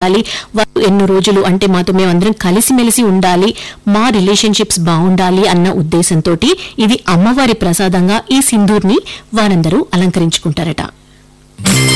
ఉండాలి, వాళ్ళు ఎన్నో రోజులు అంటే మాతో మేమందరం కలిసిమెలిసి ఉండాలి, మా రిలేషన్షిప్స్ బాగుండాలి అన్న ఉద్దేశంతో ఇది అమ్మవారి ప్రసాదంగా ఈ సింధూర్ని వారందరూ అలంకరించుకుంటారట.